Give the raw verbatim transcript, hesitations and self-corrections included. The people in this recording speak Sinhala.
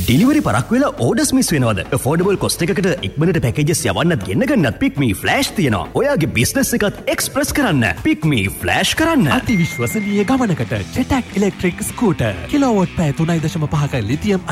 ඩිලිවරි පරක් වෙලා ඕඩර්ස් මිස් වෙනවද? affordable cost එකකට ඉක්මනට packages යවන්නත් ගෙන්න ගන්නත් Pick Me Flash තියෙනවා. ඔයාගේ business එකත් express කරන්න Pick Me Flash කරන්න. අති විශ්වසනීය ගමනකට Jetak electric scooter කිලෝවොට් පැය තුනයි දශම පහක ලිතියම්